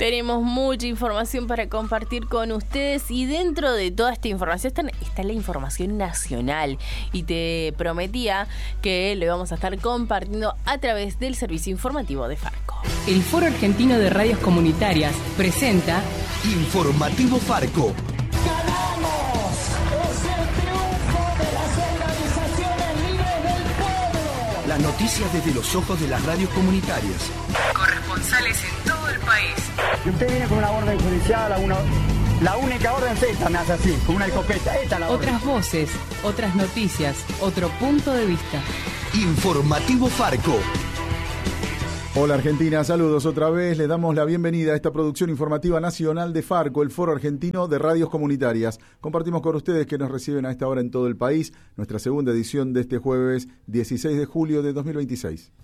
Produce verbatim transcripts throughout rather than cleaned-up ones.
Tenemos mucha información para compartir con ustedes y dentro de toda esta información está, está la información nacional y te prometía que lo vamos a estar compartiendo a través del servicio informativo de Farco. El Foro Argentino de Radios Comunitarias presenta Informativo Farco. ¡Ganamos! ¡Es el triunfo de las organizaciones libres del pueblo! Las noticias desde los ojos de las radios comunitarias. Corresponsales en todo el país. Y usted viene con una orden judicial, a una, la única orden es esta, me hace así, con una escopeta. Esta es la orden. Otras voces, otras noticias, otro punto de vista. Informativo Farco. Hola Argentina, saludos otra vez. Les damos la bienvenida a esta producción informativa nacional de Farco, el Foro Argentino de Radios Comunitarias. Compartimos con ustedes que nos reciben a esta hora en todo el país nuestra segunda edición de este jueves dieciséis de julio de dos mil veintiséis.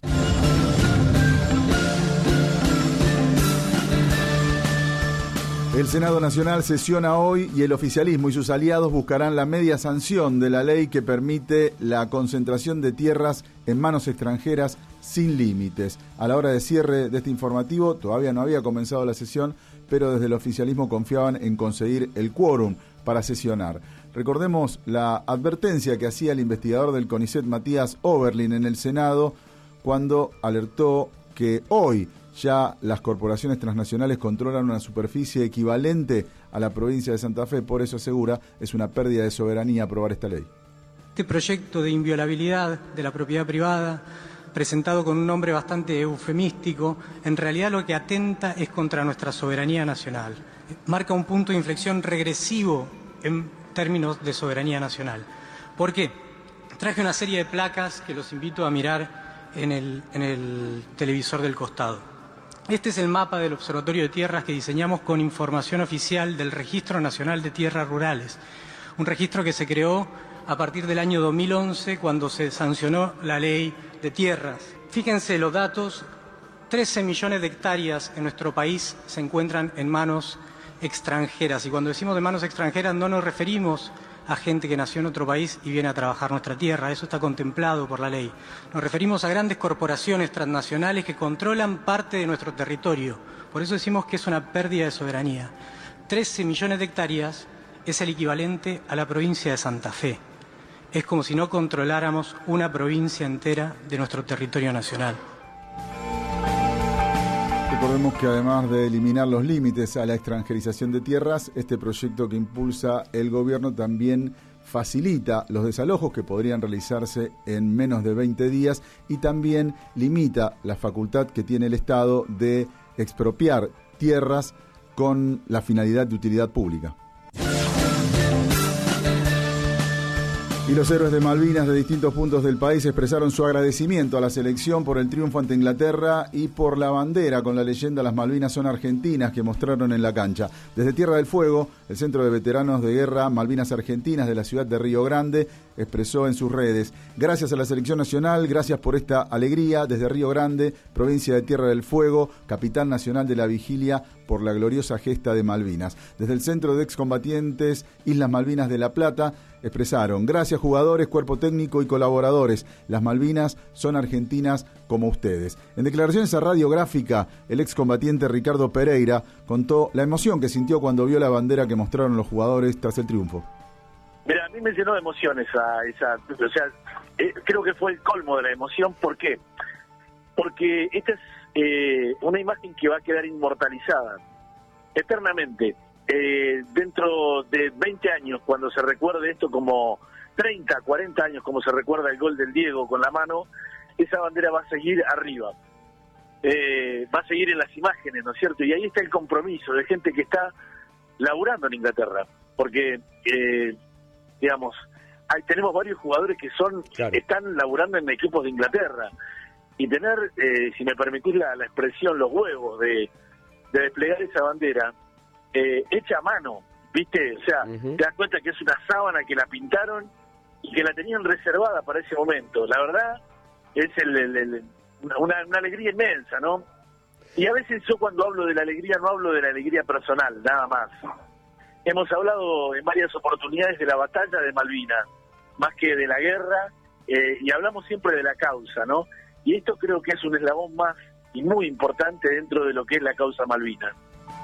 El Senado Nacional sesiona hoy y el oficialismo y sus aliados buscarán la media sanción de la ley que permite la concentración de tierras en manos extranjeras sin límites. A la hora de cierre de este informativo todavía no había comenzado la sesión, pero desde el oficialismo confiaban en conseguir el quórum para sesionar. Recordemos la advertencia que hacía el investigador del CONICET Matías Oberlin en el Senado cuando alertó que hoy ya las corporaciones transnacionales controlan una superficie equivalente a la provincia de Santa Fe, por eso asegura es una pérdida de soberanía aprobar esta ley. Este proyecto de inviolabilidad de la propiedad privada, presentado con un nombre bastante eufemístico, en realidad lo que atenta es contra nuestra soberanía nacional. Marca un punto de inflexión regresivo en términos de soberanía nacional. ¿Por qué? Traje una serie de placas que los invito a mirar en el, en el televisor del costado. Este es el mapa del Observatorio de Tierras que diseñamos con información oficial del Registro Nacional de Tierras Rurales, un registro que se creó a partir del año dos mil once cuando se sancionó la Ley de Tierras. Fíjense los datos, trece millones de hectáreas en nuestro país se encuentran en manos extranjeras y cuando decimos de manos extranjeras no nos referimos a gente que nació en otro país y viene a trabajar nuestra tierra, eso está contemplado por la ley. Nos referimos a grandes corporaciones transnacionales que controlan parte de nuestro territorio, por eso decimos que es una pérdida de soberanía. trece millones de hectáreas es el equivalente a la provincia de Santa Fe. Es como si no controláramos una provincia entera de nuestro territorio nacional. Recordemos que además de eliminar los límites a la extranjerización de tierras, este proyecto que impulsa el gobierno también facilita los desalojos que podrían realizarse en menos de veinte días y también limita la facultad que tiene el Estado de expropiar tierras con la finalidad de utilidad pública. Y los héroes de Malvinas de distintos puntos del país expresaron su agradecimiento a la selección por el triunfo ante Inglaterra y por la bandera con la leyenda "Las Malvinas son argentinas" que mostraron en la cancha. Desde Tierra del Fuego, el Centro de Veteranos de Guerra Malvinas Argentinas de la ciudad de Río Grande expresó en sus redes: gracias a la selección nacional, gracias por esta alegría desde Río Grande, provincia de Tierra del Fuego, capitán nacional de la vigilia por la gloriosa gesta de Malvinas. Desde el Centro de Excombatientes Islas Malvinas de La Plata expresaron: gracias jugadores, cuerpo técnico y colaboradores, las Malvinas son argentinas como ustedes. En declaraciones a Radiográfica, el excombatiente Ricardo Pereira contó la emoción que sintió cuando vio la bandera que mostraron los jugadores tras el triunfo. Mira, a mí me llenó de emoción esa, esa o sea, eh, creo que fue el colmo de la emoción. ¿Por qué? Porque esta es eh, una imagen que va a quedar inmortalizada eternamente. Eh, dentro de veinte años, cuando se recuerde esto como treinta, cuarenta años, como se recuerda el gol del Diego con la mano, esa bandera va a seguir arriba, eh, va a seguir en las imágenes, ¿no es cierto? Y ahí está el compromiso de gente que está laburando en Inglaterra, porque, eh, digamos, hay, tenemos varios jugadores que son claro. están laburando en equipos de Inglaterra, y tener, eh, si me permitís la, la expresión, los huevos de, de desplegar esa bandera, Eh, hecha a mano, ¿viste? O sea, uh-huh. te das cuenta que es una sábana que la pintaron y que la tenían reservada para ese momento. La verdad, es el, el, el, una, una alegría inmensa, ¿no? Y a veces yo cuando hablo de la alegría no hablo de la alegría personal, nada más. Hemos hablado en varias oportunidades de la batalla de Malvinas, más que de la guerra, eh, y hablamos siempre de la causa, ¿no? Y esto creo que es un eslabón más y muy importante dentro de lo que es la causa Malvinas.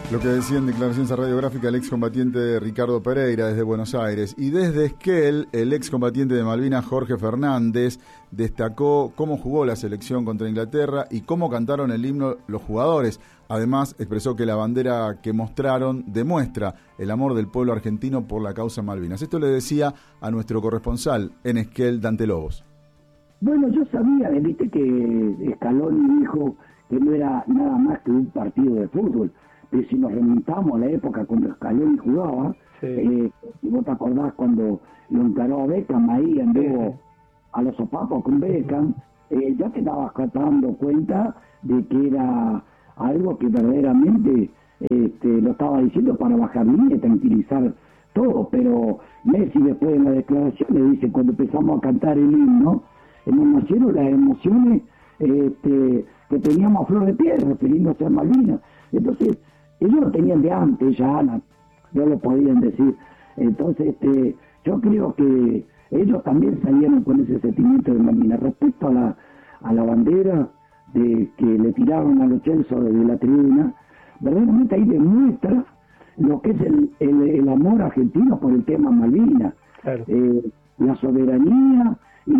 Lo que decía en declaraciones radiográfica el excombatiente Ricardo Pereira desde Buenos Aires. Y desde Esquel, el excombatiente de Malvinas Jorge Fernández destacó cómo jugó la selección contra Inglaterra y cómo cantaron el himno los jugadores. Además, expresó que la bandera que mostraron demuestra el amor del pueblo argentino por la causa Malvinas. Esto le decía a nuestro corresponsal en Esquel, Dante Lobos. Bueno, yo sabía, viste, que Scaloni dijo que no era nada más que un partido de fútbol. Pero si nos remontamos a la época cuando Scaloni jugaba, sí. eh, si vos te acordás cuando lo encaró a Beckham ahí, anduvo sí. a los sopapos con Beckham, eh, ya te estabas dando cuenta de que era algo que verdaderamente este, lo estaba diciendo para bajar línea y tranquilizar todo. Pero Messi después en la declaración le dice, cuando empezamos a cantar el himno, nos nacieron las emociones este, que teníamos a flor de piel, refiriéndose a Malvinas. Entonces, ellos lo tenían de antes, ya no, no lo podían decir. Entonces, este, yo creo que ellos también salieron con ese sentimiento de Malvinas. Respecto a la, a la bandera de que le tiraron a los Chelsea desde la tribuna, verdaderamente ahí demuestra lo que es el, el, el amor argentino por el tema Malvinas. Claro. Eh, la soberanía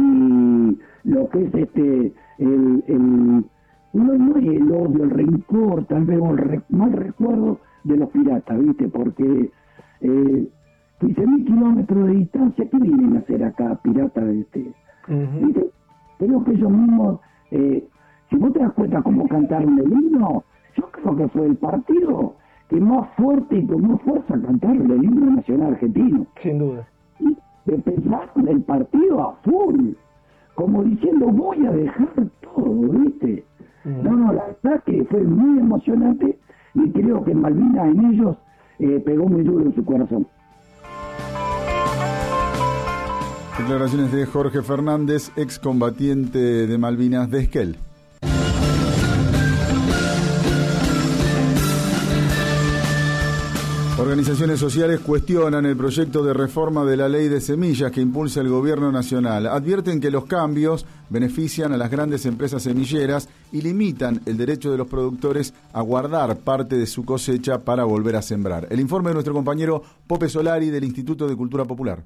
y lo que es este el, el no, no es el odio, el rencor, tal vez el re, mal recuerdo de los piratas, ¿viste? Porque eh, quince mil kilómetros de distancia, ¿qué vienen a hacer acá, piratas? Este? Uh-huh. ¿Viste? Creo que ellos mismos, eh, si vos te das cuenta cómo cantaron el himno, yo creo que fue el partido que más fuerte y con más fuerza cantaron el himno nacional argentino. Sin duda. Y empezaron el partido a full, como diciendo, voy a dejar todo, ¿viste? Mm. No, no, la verdad que fue muy emocionante y creo que Malvinas en ellos eh, pegó muy duro en su corazón. Declaraciones de Jorge Fernández, excombatiente de Malvinas de Esquel. Organizaciones sociales cuestionan el proyecto de reforma de la ley de semillas que impulsa el gobierno nacional. Advierten que los cambios benefician a las grandes empresas semilleras y limitan el derecho de los productores a guardar parte de su cosecha para volver a sembrar. El informe de nuestro compañero Pope Solari del Instituto de Cultura Popular.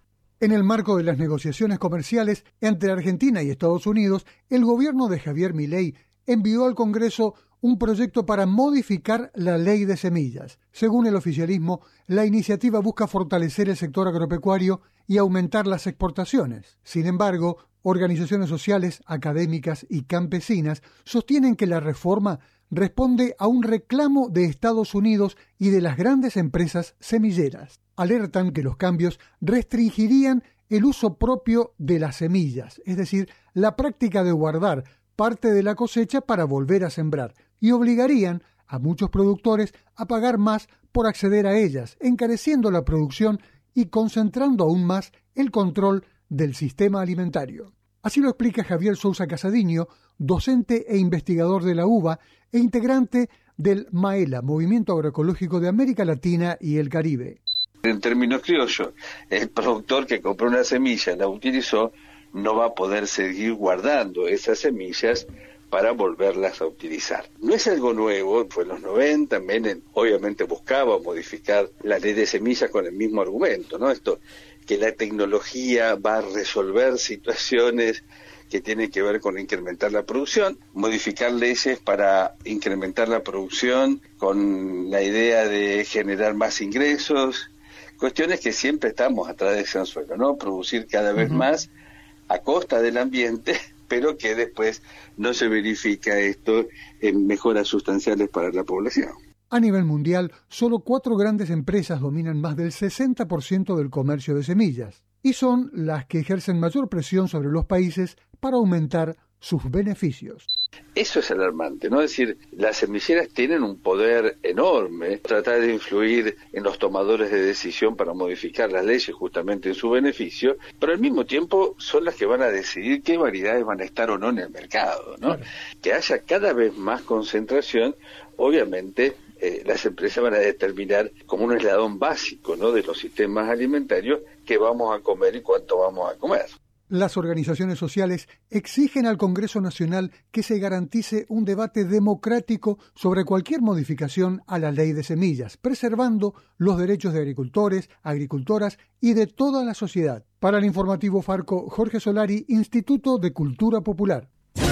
En el marco de las negociaciones comerciales entre Argentina y Estados Unidos, el gobierno de Javier Milei envió al Congreso un proyecto para modificar la ley de semillas. Según el oficialismo, la iniciativa busca fortalecer el sector agropecuario y aumentar las exportaciones. Sin embargo, organizaciones sociales, académicas y campesinas sostienen que la reforma responde a un reclamo de Estados Unidos y de las grandes empresas semilleras. Alertan que los cambios restringirían el uso propio de las semillas, es decir, la práctica de guardar parte de la cosecha para volver a sembrar, y obligarían a muchos productores a pagar más por acceder a ellas, encareciendo la producción y concentrando aún más el control del sistema alimentario. Así lo explica Javier Sousa Casadiño, docente e investigador de la UBA e integrante del MAELA, Movimiento Agroecológico de América Latina y el Caribe. En términos criollos, el productor que compró una semilla, la utilizó, no va a poder seguir guardando esas semillas para volverlas a utilizar. No es algo nuevo, fue en los noventa, Menem obviamente buscaba modificar la ley de semillas con el mismo argumento, ¿no? Esto, que la tecnología va a resolver situaciones que tienen que ver con incrementar la producción, modificar leyes para incrementar la producción con la idea de generar más ingresos, cuestiones que siempre estamos atrás de ese anzuelo, ¿no? Producir cada vez uh-huh. más a costa del ambiente, pero que después no se verifica esto en mejoras sustanciales para la población. A nivel mundial, solo cuatro grandes empresas dominan más del sesenta por ciento del comercio de semillas, y son las que ejercen mayor presión sobre los países para aumentar sus beneficios. Eso es alarmante, ¿no? Es decir, las semilleras tienen un poder enorme, tratar de influir en los tomadores de decisión para modificar las leyes justamente en su beneficio, pero al mismo tiempo son las que van a decidir qué variedades van a estar o no en el mercado, ¿no? Claro. Que haya cada vez más concentración, obviamente eh, las empresas van a determinar como un eslabón básico, ¿no?, de los sistemas alimentarios qué vamos a comer y cuánto vamos a comer. Las organizaciones sociales exigen al Congreso Nacional que se garantice un debate democrático sobre cualquier modificación a la ley de semillas, preservando los derechos de agricultores, agricultoras y de toda la sociedad. Para el informativo Farco, Jorge Solari, Instituto de Cultura Popular.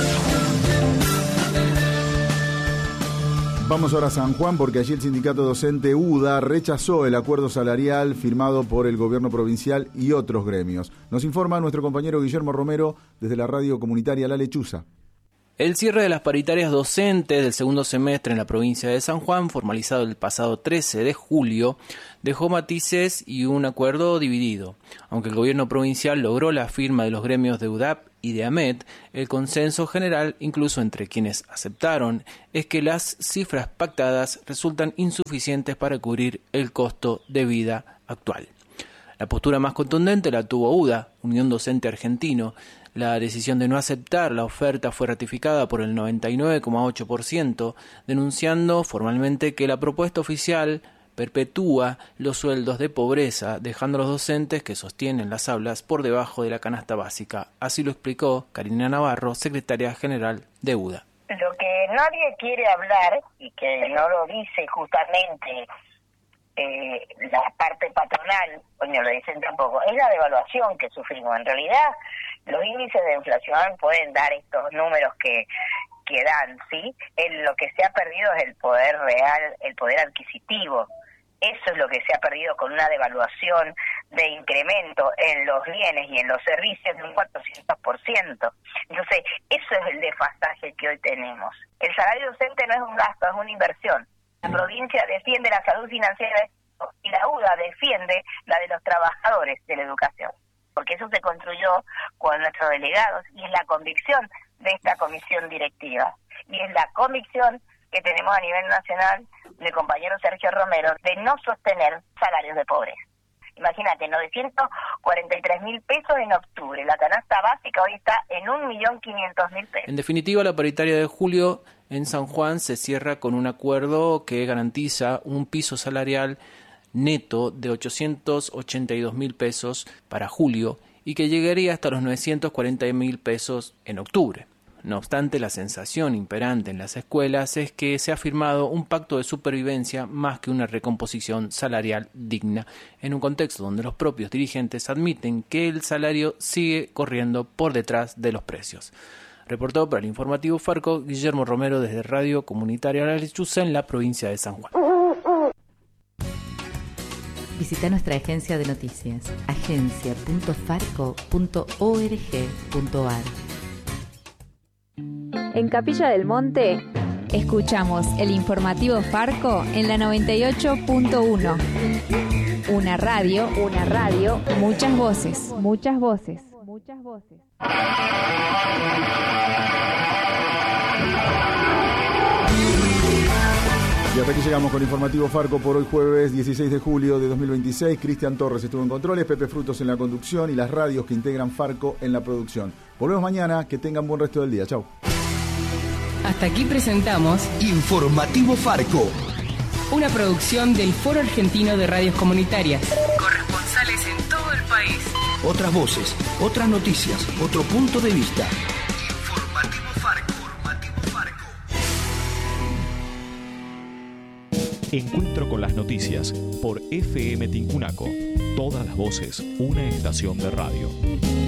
Vamos ahora a San Juan porque allí el sindicato docente U D A rechazó el acuerdo salarial firmado por el gobierno provincial y otros gremios. Nos informa nuestro compañero Guillermo Romero desde la radio comunitaria La Lechuza. El cierre de las paritarias docentes del segundo semestre en la provincia de San Juan, formalizado el pasado trece de julio, dejó matices y un acuerdo dividido. Aunque el gobierno provincial logró la firma de los gremios de U D A P y de AMET, el consenso general, incluso entre quienes aceptaron, es que las cifras pactadas resultan insuficientes para cubrir el costo de vida actual. La postura más contundente la tuvo U D A, Unión Docente Argentino. La decisión de no aceptar la oferta fue ratificada por el noventa y nueve coma ocho por ciento, denunciando formalmente que la propuesta oficial perpetúa los sueldos de pobreza, dejando a los docentes que sostienen las aulas por debajo de la canasta básica. Así lo explicó Karina Navarro, secretaria general de U D A. Lo que nadie quiere hablar, y que no lo dice justamente eh, la parte patronal, o no lo dicen tampoco, es la devaluación que sufrimos. En realidad, los índices de inflación pueden dar estos números que, que dan, ¿sí? El, lo que se ha perdido es el poder real, el poder adquisitivo. Eso es lo que se ha perdido con una devaluación de incremento en los bienes y en los servicios de un cuatrocientos por ciento. Entonces, eso es el desfasaje que hoy tenemos. El salario docente no es un gasto, es una inversión. La provincia defiende la salud financiera y la U D A defiende la de los trabajadores de la educación, porque eso se construyó con nuestros delegados y es la convicción de esta comisión directiva. Y es la convicción que tenemos a nivel nacional del compañero Sergio Romero de no sostener salarios de pobreza. Imagínate, novecientos cuarenta y tres mil pesos en octubre. La canasta básica hoy está en un millón quinientos mil pesos. En definitiva, la paritaria de julio en San Juan se cierra con un acuerdo que garantiza un piso salarial neto de ochocientos ochenta y dos mil pesos para julio y que llegaría hasta los novecientos cuarenta mil pesos en octubre. No obstante, la sensación imperante en las escuelas es que se ha firmado un pacto de supervivencia más que una recomposición salarial digna, en un contexto donde los propios dirigentes admiten que el salario sigue corriendo por detrás de los precios. Reportó para el informativo Farco, Guillermo Romero desde Radio Comunitaria La Lechuza en la provincia de San Juan. Visita nuestra agencia de noticias, agencia punto farco punto org punto ar. En Capilla del Monte, escuchamos el informativo Farco en la noventa y ocho punto uno. Una radio, una radio, muchas voces, muchas voces, muchas voces. Y hasta aquí llegamos con Informativo Farco por hoy jueves dieciséis de julio de dos mil veintiséis. Cristian Torres estuvo en controles, Pepe Frutos en la conducción y las radios que integran Farco en la producción. Volvemos mañana, que tengan buen resto del día. Chau. Hasta aquí presentamos Informativo Farco, una producción del Foro Argentino de Radios Comunitarias. Corresponsales en todo el país. Otras voces, otras noticias, otro punto de vista. Informativo Farco. Informativo Farco. Encuentro con las noticias por F M Tincunaco. Todas las voces, una estación de radio.